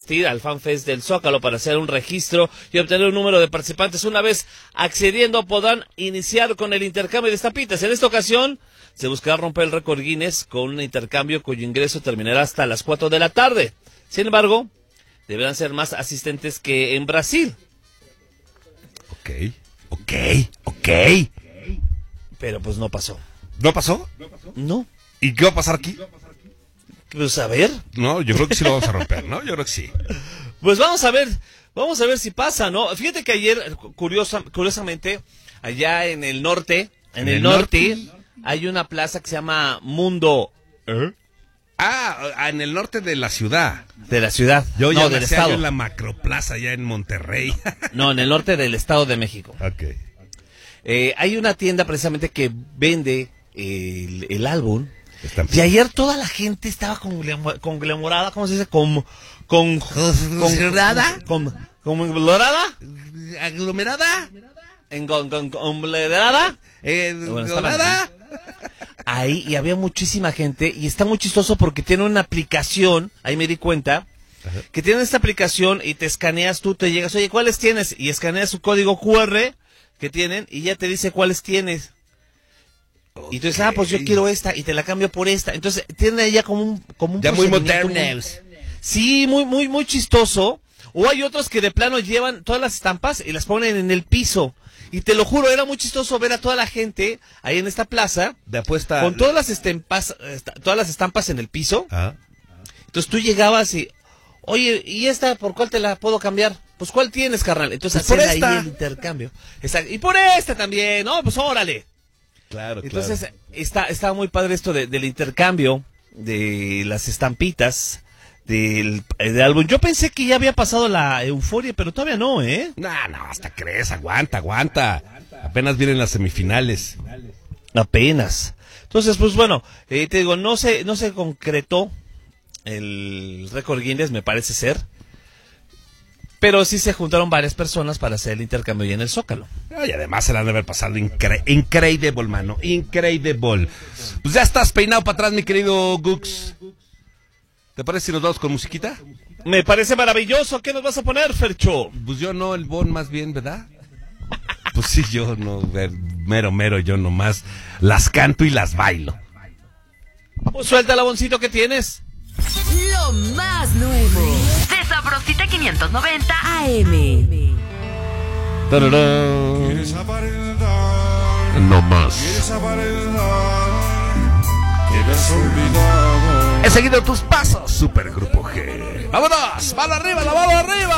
asistir al FanFest del Zócalo para hacer un registro y obtener un número de participantes. Una vez accediendo, podrán iniciar con el intercambio de estampitas. En esta ocasión, se buscará romper el récord Guinness con un intercambio cuyo ingreso terminará hasta las 4 de la tarde. Sin embargo, deberán ser más asistentes que en Brasil. Ok. Pero pues no pasó. ¿No pasó? No. ¿Y qué va a pasar aquí? Pues a ver. No, yo creo que sí lo vamos a romper, ¿no? Yo creo que sí. Pues vamos a ver si pasa, ¿no? Fíjate que ayer, curiosamente, allá en el norte, hay una plaza que se llama Mundo. En el norte de la ciudad. De la ciudad. Yo ya del estado. Yo en la Macroplaza, allá en Monterrey. No, en el norte del Estado de México. Ok. Hay una tienda precisamente que vende el álbum. Estampita. Y ayer toda la gente estaba conglomerada, ¿cómo se dice? ¿Conglomerada? ¿Conglomerada? ¿Aglomerada? ¿Conglomerada? ¿Conglomerada? Ahí, y había muchísima gente, y está muy chistoso porque tiene una aplicación, ahí me di cuenta, que tienen esta aplicación y te escaneas tú, te llegas, oye, ¿cuáles tienes? Y escaneas su código QR que tienen y ya te dice cuáles tienes. Okay. Y tú dices, pues yo quiero esta y te la cambio por esta. Entonces, tiene ya como un ya muy modernos. Sí, muy chistoso. O hay otros que de plano llevan todas las estampas y las ponen en el piso. Y te lo juro, era muy chistoso ver a toda la gente ahí en esta plaza de apuesta con todas las estampas en el piso. Entonces tú llegabas y, oye, ¿y esta por cuál te la puedo cambiar? Pues ¿cuál tienes, carnal? Entonces pues hacen ahí el intercambio. Y por esta también, no, pues órale. Claro. Entonces está muy padre esto del intercambio de las estampitas del álbum. Yo pensé que ya había pasado la euforia, pero todavía no, ¿eh? No, hasta crees, aguanta. Apenas vienen las semifinales. Apenas. Entonces, pues bueno, te digo, no se concretó el récord Guinness, me parece ser. Pero sí se juntaron varias personas para hacer el intercambio ya en el Zócalo. Y además se la han de haber pasado increíble, mano. Increíble. Pues ya estás peinado para atrás, mi querido Gux. ¿Te parece si nos vamos con musiquita? Me parece maravilloso. ¿Qué nos vas a poner, Fercho? Pues yo no, el Bon más bien, ¿verdad? Pues sí, yo no, mero, yo nomás las canto y las bailo. Pues suelta el Boncito que tienes. Lo más nuevo de Sabrosita 590 AM. ¿Quieres no más. ¿Quieres olvidado? He seguido tus pasos, Supergrupo G. ¡Vámonos! ¡Mano arriba, la mano arriba!